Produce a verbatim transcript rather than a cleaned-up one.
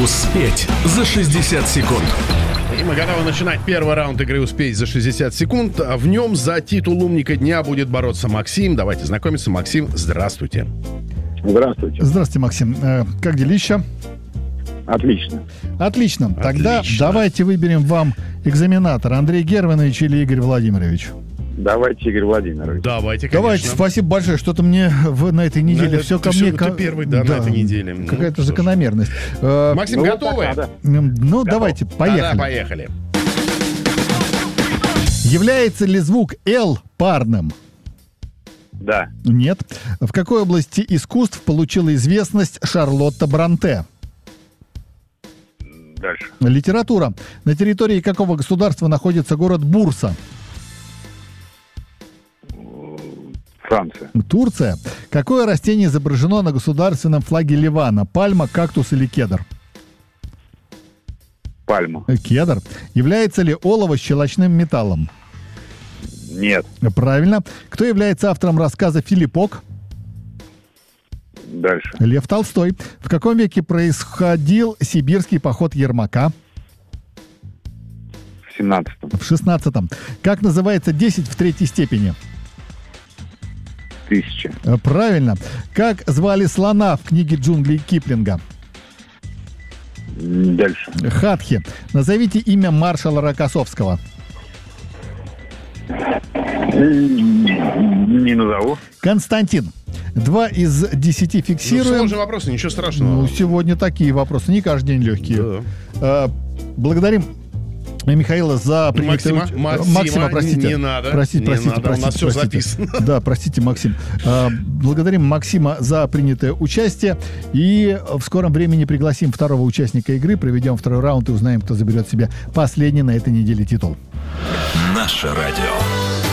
Успеть за шестьдесят секунд. И мы готовы начинать первый раунд игры «Успеть за шестьдесят секунд». В нем за титул умника дня будет бороться Максим. Давайте знакомиться. Максим, здравствуйте. Здравствуйте. Здравствуйте, Максим. Э, как делища? Отлично. Отлично. Тогда Отлично. давайте выберем вам экзаменатора. Андрей Германович или Игорь Владимирович? Давайте, Игорь Владимирович. Давайте, конечно. Давайте, спасибо большое. Что-то мне в, на этой неделе На- все ты ко всё- мне... ты ко- первый, да, на этой неделе. Ну, Какая-то что ж. закономерность. Э, Максим, Ну, готовы? пока, да. м, ну, давайте, поехали. Тогда поехали. Является ли звук «Л» парным? Да. Нет. В какой области искусств получила известность Шарлотта Бронте? Дальше. Литература. На территории какого государства находится город Бурса? Франция. Турция. Какое растение изображено на государственном флаге Ливана? Пальма, кактус или кедр? Пальма. Кедр. Является ли олово щелочным металлом? Нет. Правильно. Кто является автором рассказа «Филиппок»? Дальше. Лев Толстой. В каком веке происходил сибирский поход Ермака? В семнадцатом. В шестнадцатом. Как называется десять в третьей степени? Тысяча. Правильно. Как звали слона в книге «Джунгли» Киплинга? Дальше. Хатхи. Назовите имя маршала Рокоссовского. Не назову. Константин. Два из десяти Ну, фиксируем. сложные вопросы, ничего страшного. Ну, сегодня такие вопросы, не каждый день легкие. Да. Э, благодарим Михаила за принятое Максима, уч- Максима, Максима, простите. не надо, Простите, не простите, надо, у простите, нас всё простите. записано. Да, простите, Максим. Э, благодарим Максима за принятое участие. И в скором времени пригласим второго участника игры, проведем второй раунд и узнаем, кто заберет себе последний на этой неделе титул. Наше радио.